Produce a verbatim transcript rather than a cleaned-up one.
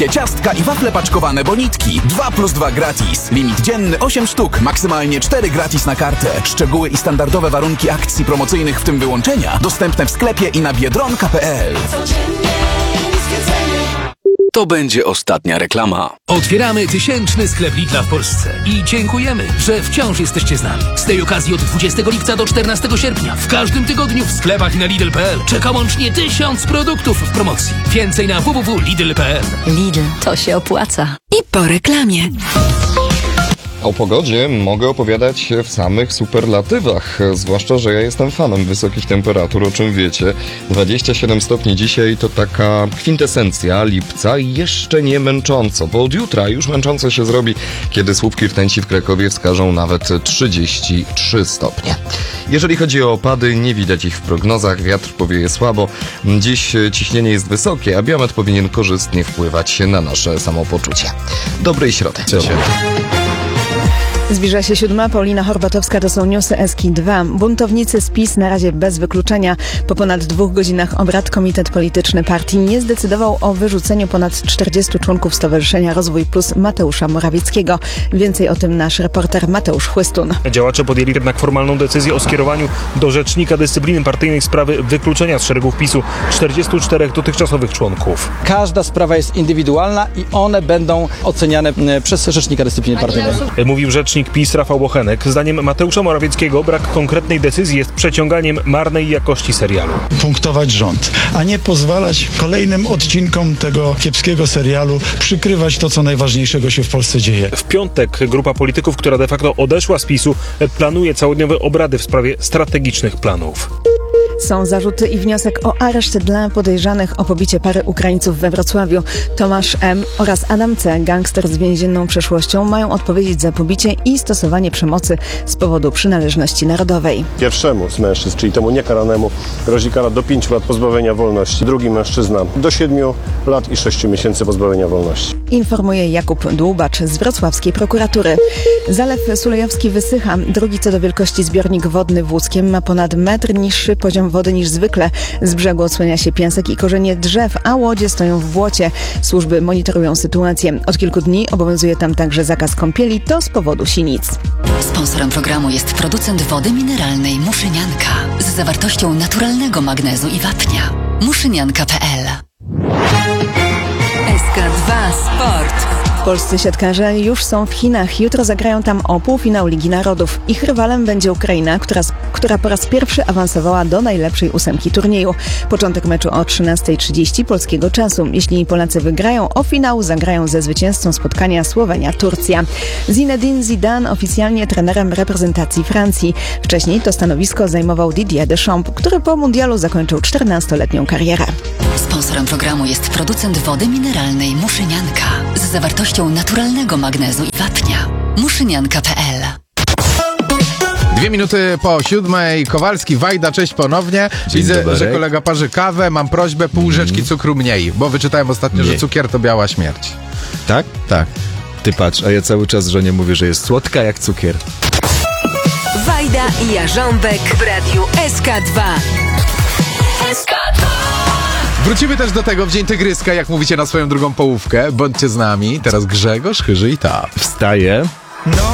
Ciastka i wafle paczkowane Bonitki. dwa plus dwa gratis. Limit dzienny osiem sztuk. Maksymalnie cztery gratis na kartę. Szczegóły i standardowe warunki akcji promocyjnych, w tym wyłączenia, dostępne w sklepie i na biedronka kropka pe el. To będzie ostatnia reklama. Otwieramy tysięczny sklep Lidla w Polsce i dziękujemy, że wciąż jesteście z nami. Z tej okazji od dwudziestego lipca do czternastego sierpnia w każdym tygodniu w sklepach i na Lidl kropka pe el czeka łącznie tysiąc produktów w promocji. Więcej na w w w kropka lidl kropka pe el. Lidl, to się opłaca. I po reklamie. O pogodzie mogę opowiadać w samych superlatywach, zwłaszcza, że ja jestem fanem wysokich temperatur, o czym wiecie. dwadzieścia siedem stopni dzisiaj to taka kwintesencja lipca i jeszcze nie męcząco, bo od jutra już męcząco się zrobi, kiedy słupki rtęci w Krakowie wskażą nawet trzydzieści trzy stopnie. Jeżeli chodzi o opady, nie widać ich w prognozach, wiatr powieje słabo. Dziś ciśnienie jest wysokie, a biometr powinien korzystnie wpływać na nasze samopoczucie. Dobrej środy. Cześć. Zbliża się siódma. Paulina Horbatowska, to są newsy Eski dwa. Buntownicy z PiS na razie bez wykluczenia. Po ponad dwóch godzinach obrad Komitet Polityczny Partii nie zdecydował o wyrzuceniu ponad czterdziestu członków Stowarzyszenia Rozwój Plus Mateusza Morawieckiego. Więcej o tym nasz reporter Mateusz Chłystun. Działacze podjęli jednak formalną decyzję o skierowaniu do Rzecznika Dyscypliny Partyjnej sprawy wykluczenia z szeregów PiSu czterdziestu czterech dotychczasowych członków. Każda sprawa jest indywidualna i one będą oceniane przez Rzecznika Dyscypliny Partyjnej. Mówił rzecznik PiS Rafał Bochenek. Zdaniem Mateusza Morawieckiego brak konkretnej decyzji jest przeciąganiem marnej jakości serialu. Punktować rząd, a nie pozwalać kolejnym odcinkom tego kiepskiego serialu przykrywać to, co najważniejszego się w Polsce dzieje. W piątek grupa polityków, która de facto odeszła z PiSu, planuje całodniowe obrady w sprawie strategicznych planów. Są zarzuty i wniosek o areszt dla podejrzanych o pobicie pary Ukraińców we Wrocławiu. Tomasz M. oraz Adam C., gangster z więzienną przeszłością, mają odpowiedzieć za pobicie i stosowanie przemocy z powodu przynależności narodowej. Pierwszemu z mężczyzn, czyli temu niekaranemu, grozi kara do pięciu lat pozbawienia wolności. Drugi mężczyzna do siedmiu lat i sześciu miesięcy pozbawienia wolności. Informuje Jakub Dłubacz z wrocławskiej prokuratury. Zalew Sulejowski wysycha. Drugi co do wielkości zbiornik wodny w Łódzkiem ma ponad metr niższy poziom wody niż zwykle. Z brzegu odsłania się piasek i korzenie drzew, a łodzie stoją w błocie. Służby monitorują sytuację. Od kilku dni obowiązuje tam także zakaz kąpieli, to z powodu sinic. Sponsorem programu jest producent wody mineralnej Muszynianka z zawartością naturalnego magnezu i wapnia. muszynianka kropka pe el. S K dwa Sport. Polscy siatkarze już są w Chinach. Jutro zagrają tam o półfinał Ligi Narodów. Ich rywalem będzie Ukraina, która, która po raz pierwszy awansowała do najlepszej ósemki turnieju. Początek meczu o trzynasta trzydzieści polskiego czasu. Jeśli Polacy wygrają, o finał zagrają ze zwycięzcą spotkania Słowenia-Turcja. Zinedine Zidane oficjalnie trenerem reprezentacji Francji. Wcześniej to stanowisko zajmował Didier Deschamps, który po mundialu zakończył czternastoletnią karierę. Sponsorem programu jest producent wody mineralnej Muszynianka z zawartością naturalnego magnezu i wapnia. muszynianka kropka pe el. Dwie minuty po siódmej. Kowalski, Wajda, cześć ponownie. Dzień Widzę, dobry. że kolega parzy kawę. Mam prośbę, pół łyżeczki cukru mniej, bo wyczytałem ostatnio, Nie. że cukier to biała śmierć. Tak? Tak. Ty patrz, a ja cały czas żonie mówię, że jest słodka jak cukier. Wajda i Jarząbek w radiu S K dwa. S K dwa. Wrócimy też do tego w Dzień Tygryska, jak mówicie na swoją drugą połówkę. Bądźcie z nami. Teraz Grzegorz, Chyży i Ta. Wstaję. No.